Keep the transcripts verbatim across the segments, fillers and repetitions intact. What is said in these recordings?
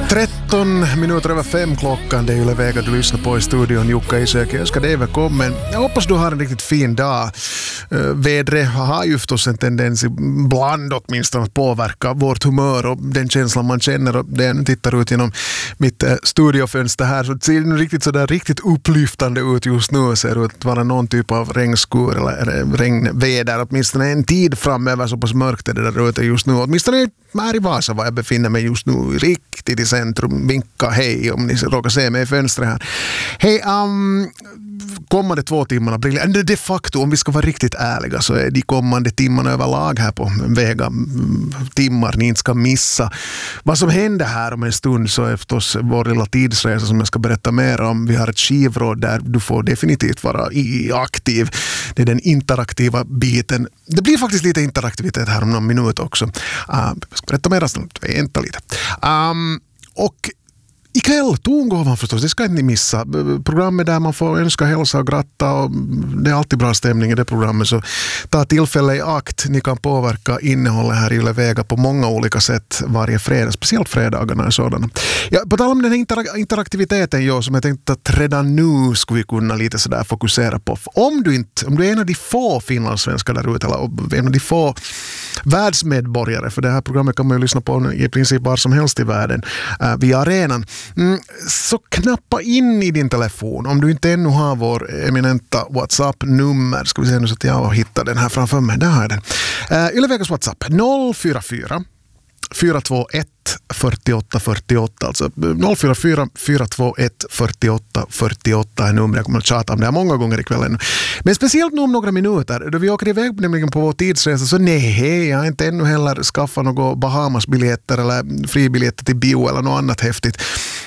tretton minuter över fem klockan. Det är ju Yle Vega du lyssnar på i studion. Jukka Isök. Jag önskar dig välkommen. Jag hoppas du har en riktigt fin dag. Vädret har ju förstås en tendens ibland åtminstone att påverka vårt humör och den känslan man känner. Och det jag tittar ut genom mitt studiofönster här så ser det riktigt sådär riktigt upplyftande ut just nu. Ser ut att vara någon typ av regnskur eller regnväder. Åtminstone en tid framöver, så pass mörkt är det där ute just nu. Åtminstone här i Vasa var jag befinner mig just nu riktigt i centrum. Vinka hej om ni råkar se mig i fönstret här. Hej, um, kommande två timmarna blir de facto, om vi ska vara riktigt ärliga, så är de kommande timmarna överlag här på Vega timmar ni inte ska missa. Vad som händer här om en stund så är förstås vår lilla tidsresa som jag ska berätta mer om. Vi har ett skivråd där du får definitivt vara i aktiv. Det är den interaktiva biten. Det blir faktiskt lite interaktivitet här om någon minut också. Uh, jag ska berätta mer snart. Vänta lite. Um, och ikväll, tongåvan förstås, det ska inte missa. Programmet där man får önska hälsa och gratta och det är alltid bra stämning i det programmet, så ta tillfälle i akt. Ni kan påverka innehållet här i Yle Vega på många olika sätt varje fredag, speciellt fredagarna är sådana. Ja, på tal om den här interak- interaktiviteten jo, som jag tänkte att redan nu skulle vi kunna lite sådär fokusera på. Om du, inte, om du är en av de få finlandssvenskar där ute eller en av de få världsmedborgare, för det här programmet kan man ju lyssna på i princip var som helst i världen uh, via arenan. Mm, så knappa in i din telefon om du inte ännu har vår eminenta WhatsApp-nummer. Ska vi se nu så att jag hittar den här framför mig. Där har jag den. Uh, Yle Vegas WhatsApp noll fyra fyra fyra två ett fyrtioåtta fyrtioåtta, alltså noll fyra fyra fyra två ett fyrtioåtta fyrtioåtta är nummer. Jag kommer att tjata om det här många gånger ikväll ännu. Men speciellt nu om några minuter då vi åker iväg nämligen på vår tidsresa, så nej, jag har inte ännu heller skaffat några Bahamas-biljetter eller fribiljetter till bio eller något annat häftigt.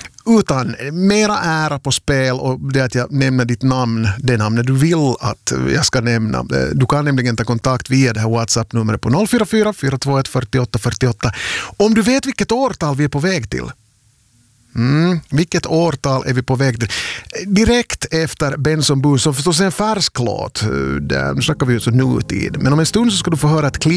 Utan mera ära på spel och det att jag nämner ditt namn, det namnet du vill att jag ska nämna. Du kan nämligen ta kontakt via det här WhatsApp-numret på noll fyra fyra fyra två ett fyrtioåtta fyrtioåtta om du vet vilket årtal vi är på väg till. Mm, vilket årtal är vi på väg till? Direkt efter Benson Boone, som förstås är en färsk låt. Där, nu snackar vi ut så nutid. Men om en stund så ska du få höra ett klipp